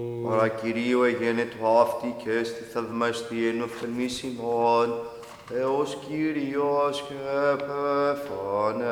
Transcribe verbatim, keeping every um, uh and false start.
Παρακυρίο εγένετο αυτή και στη θαυμαστή οφθαλμής ημών, έως Κύριος και πεφανέ.